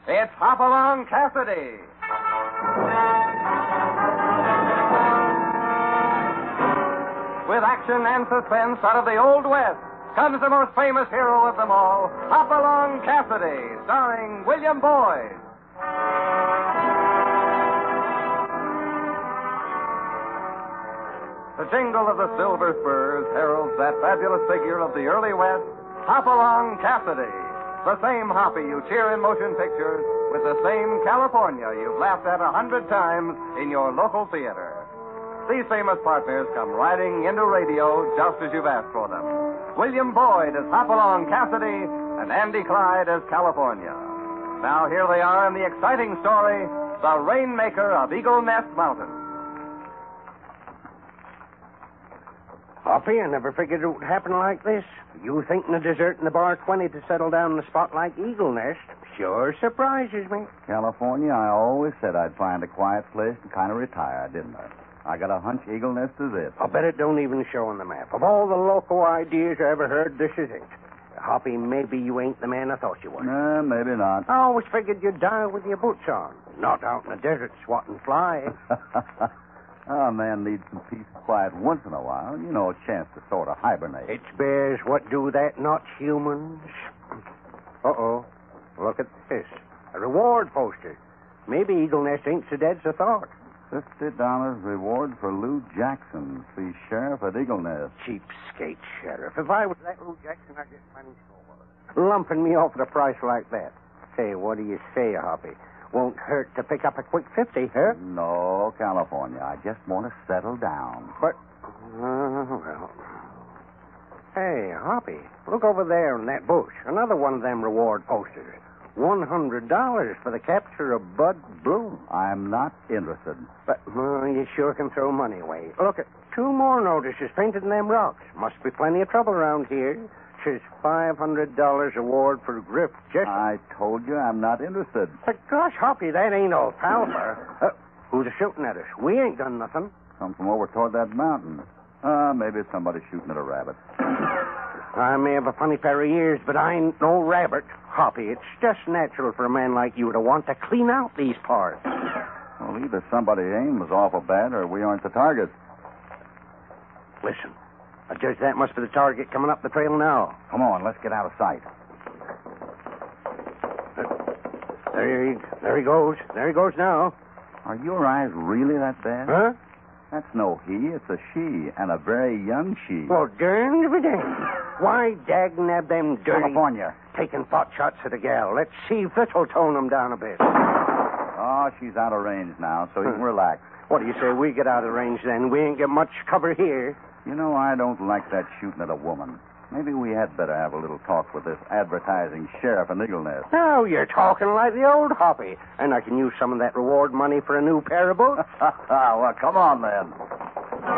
It's Hopalong Cassidy. With action and suspense out of the Old West comes the most famous hero of them all, Hopalong Cassidy, starring William Boyd. The jingle of the silver spurs heralds that fabulous figure of the early West, Hopalong Cassidy. The same Hoppy you cheer in motion pictures with the same California you've laughed at 100 times in your local theater. These famous partners come riding into radio just as you've asked for them. William Boyd as Hopalong Cassidy and Andy Clyde as California. Now here they are in the exciting story, The Rainmaker of Eagle Nest Mountain. Hoppy, I never figured it would happen like this. You thinking of deserting the Bar 20 to settle down in a spot like Eagle Nest sure surprises me. California, I always said I'd find a quiet place and kind of retire, didn't I? I got a hunch Eagle Nest is it. I bet it don't even show on the map. Of all the local ideas I ever heard, this is it. Hoppy, maybe you ain't the man I thought you were. Maybe not. I always figured you'd die with your boots on, not out in the desert swatting flies. A man needs some peace and quiet once in a while. You know, a chance to sort of hibernate. It's bears what do that, not humans. Uh-oh. Look at this. A reward poster. Maybe Eagle Nest ain't so dead as I thought. $50 reward for Lou Jackson, the sheriff at Eagle Nest. Cheapskate sheriff. If I was that Lou Jackson, I'd just manage over. Lumping me off at a price like that. Say, what do you say, Hoppy? Won't hurt to pick up a quick 50, huh? No, California. I just want to settle down. But, well. Hey, Hoppy, look over there in that bush. Another one of them reward posters. $100 for the capture of Bud Bloom. I'm not interested. But you sure can throw money away. Look at 2 more notices painted in them rocks. Must be plenty of trouble around here. Says $500 award for Griff Jessup. I told you I'm not interested. But gosh, Hoppy, that ain't all palper. Who's shooting at us? We ain't done nothing. Come from over toward that mountain. Maybe it's somebody shooting at a rabbit. I may have a funny pair of ears, but I ain't no rabbit. Hoppy, it's just natural for a man like you to want to clean out these parts. Well, either somebody aimed was awful bad or we aren't the target. Listen, I judge that must be the target coming up the trail now. Come on, let's get out of sight. There he goes. There he goes now. Are your eyes really that bad? Huh? That's no he, it's a she, and a very young she. Well, darn to be damned. Why dagnab them dirty... California. Taking pot shots at a gal. Let's see if this'll tone them down a bit. Oh, she's out of range now, so you can relax. What do you say we get out of range then? We ain't got much cover here. You know, I don't like that shooting at a woman. Maybe we had better have a little talk with this advertising sheriff in Eagle Nest. Oh, you're talking like the old Hoppy. And I can use some of that reward money for a new pair of boots. Well, come on, then.